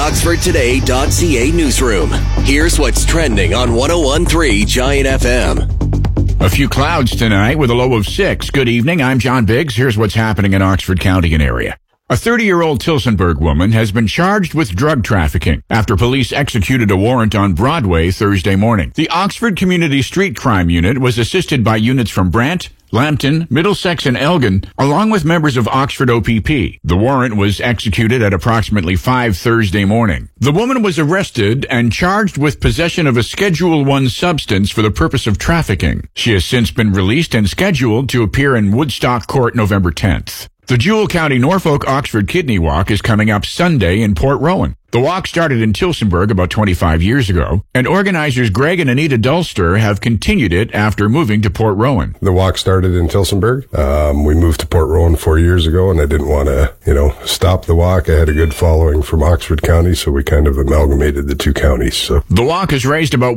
OxfordToday.ca newsroom. Here's what's trending on 101.3 Giant FM. A few clouds tonight with a low of 6. Good evening. I'm John Biggs. Here's what's happening in Oxford County and area. A 30-year-old Tillsonburg woman has been charged with drug trafficking after police executed a warrant on Broadway Thursday morning. The Oxford Community Street Crime Unit was assisted by units from Brant, Lambton, Middlesex, and Elgin, along with members of Oxford OPP. The warrant was executed at approximately 5 Thursday morning. The woman was arrested and charged with possession of a Schedule I substance for the purpose of trafficking. She has since been released and scheduled to appear in Woodstock Court November 10th. The Jewel County Norfolk Oxford Kidney Walk is coming up Sunday in Port Rowan. The walk started in Tillsonburg about 25 years ago, and organizers Greg and Anita Dulster have continued it after moving to Port Rowan. The walk started in Tillsonburg. We moved to Port Rowan 4 years ago, and I didn't want to, stop the walk. I had a good following from Oxford County, so we kind of amalgamated the two counties. So the walk has raised about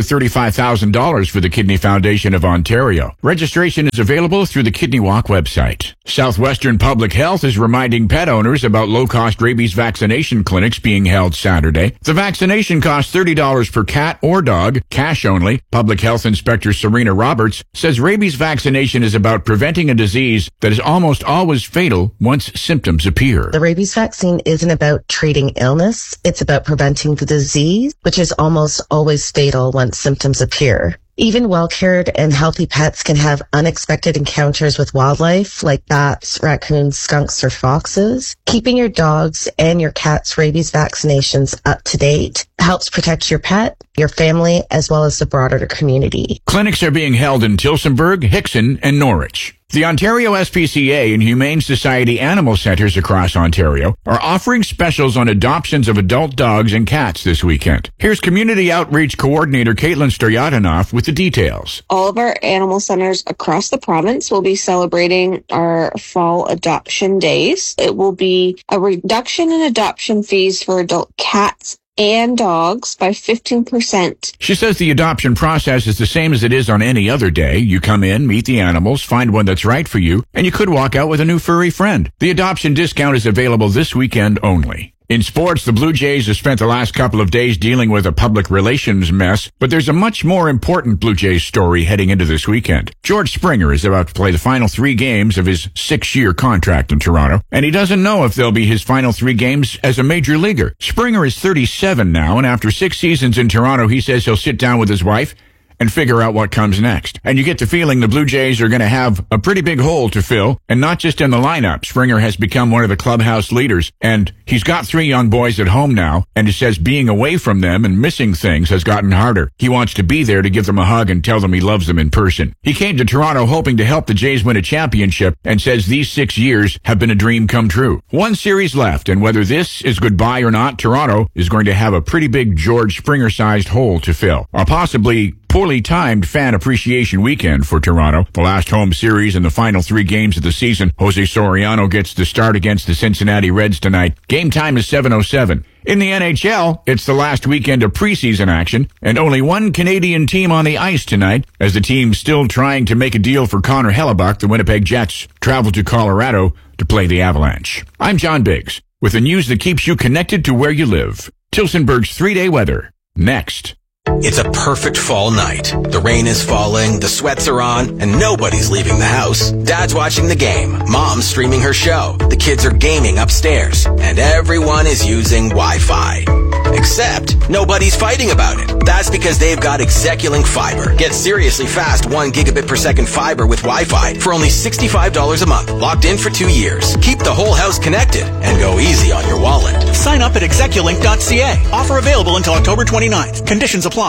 $135,000 for the Kidney Foundation of Ontario. Registration is available through the Kidney Walk website. Southwestern Public Health is reminding pet owners about low-cost rabies vaccination clinics being held Saturday. The vaccination costs $30 per cat or dog, cash only. Public Health Inspector Serena Roberts says rabies vaccination is about preventing a disease that is almost always fatal once symptoms appear. The rabies vaccine isn't about treating illness. It's about preventing the disease, which is almost always fatal once symptoms appear. Even well-cared and healthy pets can have unexpected encounters with wildlife like bats, raccoons, skunks, or foxes. Keeping your dogs and your cat's rabies vaccinations up to date helps protect your pet, your family, as well as the broader community. Clinics are being held in Tillsonburg, Hickson, and Norwich. The Ontario SPCA and Humane Society animal centers across Ontario are offering specials on adoptions of adult dogs and cats this weekend. Here's Community Outreach Coordinator Caitlin Stoyanov with the details. All of our animal centers across the province will be celebrating our fall adoption days. It will be a reduction in adoption fees for adult cats and dogs by 15%. She says the adoption process is the same as it is on any other day. You come in, meet the animals, find one that's right for you, and you could walk out with a new furry friend. The adoption discount is available this weekend only. In sports, the Blue Jays have spent the last couple of days dealing with a public relations mess, but there's a much more important Blue Jays story heading into this weekend. George Springer is about to play the final 3 games of his 6-year contract in Toronto, and he doesn't know if they'll be his final 3 games as a major leaguer. Springer is 37 now, and after 6 seasons in Toronto, he says he'll sit down with his wife and figure out what comes next. And you get the feeling the Blue Jays are going to have a pretty big hole to fill, and not just in the lineup. Springer has become one of the clubhouse leaders, and he's got 3 young boys at home now, and he says being away from them and missing things has gotten harder. He wants to be there to give them a hug and tell them he loves them in person. He came to Toronto hoping to help the Jays win a championship, and says these 6 years have been a dream come true. 1 series left, and whether this is goodbye or not, Toronto is going to have a pretty big George Springer-sized hole to fill. Or possibly poorly timed fan appreciation weekend for Toronto. The last home series and the final 3 games of the season. Jose Soriano gets the start against the Cincinnati Reds tonight. Game time is 7:07. In the NHL, it's the last weekend of preseason action, and only 1 Canadian team on the ice tonight, as the team's still trying to make a deal for Connor Hellebuck. The Winnipeg Jets travel to Colorado to play the Avalanche. I'm John Biggs, with the news that keeps you connected to where you live. Tillsonburg's 3-day weather, next. It's a perfect fall night. The rain is falling, the sweats are on, and nobody's leaving the house. Dad's watching the game, Mom's streaming her show, the kids are gaming upstairs, and everyone is using Wi-Fi. Except, nobody's fighting about it. That's because they've got Execulink Fiber. Get seriously fast 1 gigabit per second fiber with Wi-Fi for only $65 a month. Locked in for 2 years. Keep the whole house connected and go easy on your wallet. Sign up at execulink.ca. Offer available until October 29th. Conditions apply.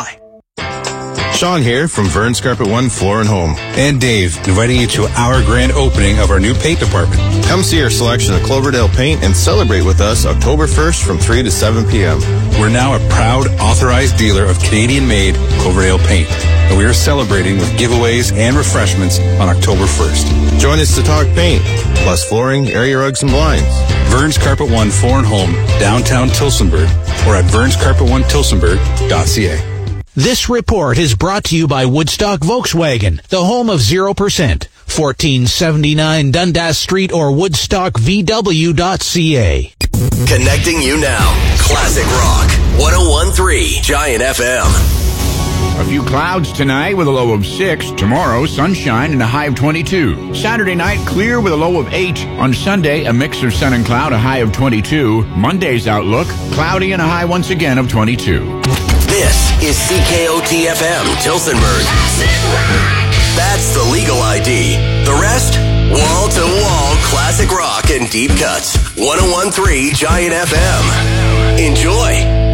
Sean here from Vern's Carpet One Floor and Home. And Dave, inviting you to our grand opening of our new paint department. Come see our selection of Cloverdale paint and celebrate with us October 1st from 3 to 7 p.m. We're now a proud authorized dealer of Canadian-made Cloverdale paint. And we are celebrating with giveaways and refreshments on October 1st. Join us to talk paint, plus flooring, area rugs, and blinds. Vern's Carpet One Floor and Home, downtown Tillsonburg, or at vernscarpet1tillsonburg.ca. This report is brought to you by Woodstock Volkswagen, the home of 0%. 1479 Dundas Street or woodstockvw.ca. Connecting you now. Classic Rock. 101.3 Giant FM. A few clouds tonight with a low of 6. Tomorrow, sunshine and a high of 22. Saturday night, clear with a low of 8. On Sunday, a mix of sun and cloud, a high of 22. Monday's outlook, cloudy and a high once again of 22. This is CKOT-FM, Tilsonburg. That's the legal ID. The rest, wall-to-wall classic rock and deep cuts. 101.3 Giant FM. Enjoy.